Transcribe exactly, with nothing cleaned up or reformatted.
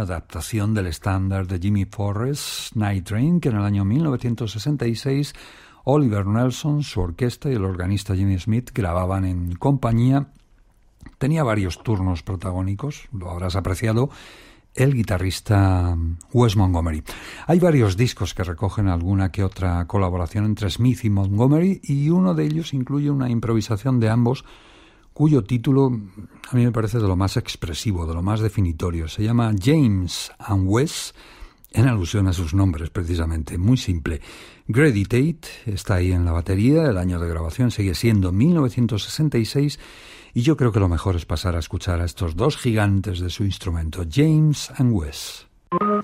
adaptación del estándar de Jimmy Forrest, Night Train, que en el año mil novecientos sesenta y seis Oliver Nelson, su orquesta y el organista Jimmy Smith grababan en compañía. Tenía varios turnos protagónicos, lo habrás apreciado, el guitarrista Wes Montgomery. Hay varios discos que recogen alguna que otra colaboración entre Smith y Montgomery, y uno de ellos incluye una improvisación de ambos, cuyo título a mí me parece de lo más expresivo, de lo más definitorio. Se llama James and Wes, en alusión a sus nombres precisamente, muy simple. Grady Tate está ahí en la batería, el año de grabación sigue siendo mil novecientos sesenta y seis, y yo creo que lo mejor es pasar a escuchar a estos dos gigantes de su instrumento, James and Wes.